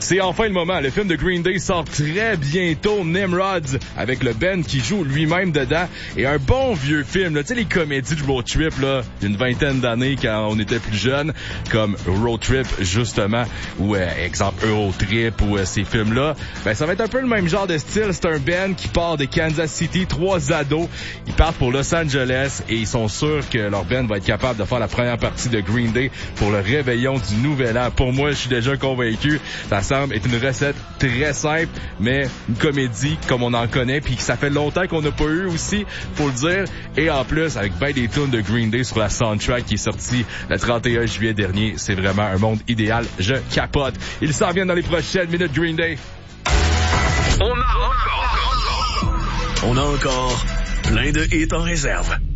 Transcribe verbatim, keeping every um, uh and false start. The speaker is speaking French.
C'est enfin le moment. Le film de Green Day sort très bientôt, Nimrods, avec le Ben qui joue lui-même dedans. Et un bon vieux film, là, tu sais, les comédies de road trip, là, d'une vingtaine d'années quand on était plus jeune, comme Road Trip, justement, ou, euh, exemple, Euro Trip, ou euh, ces films-là. Ben, ça va être un peu le même genre de style. C'est un Ben qui part de Kansas City, trois ados. Ils partent pour Los Angeles et ils sont sûrs que leur Ben va être capable de faire la première partie de Green Day pour le réveillon du nouvel an. Pour moi, je suis déjà convaincu. Ça semble être une recette très simple, mais une comédie comme on en connaît, puis ça fait longtemps qu'on n'a pas eu aussi, faut le dire. Et en plus, avec ben des tunes de Green Day sur la soundtrack qui est sortie le trente et un juillet dernier, c'est vraiment un monde idéal. Je capote. Il s'en vient dans les prochaines minutes, Green Day. On a encore, on a encore plein de hits en réserve.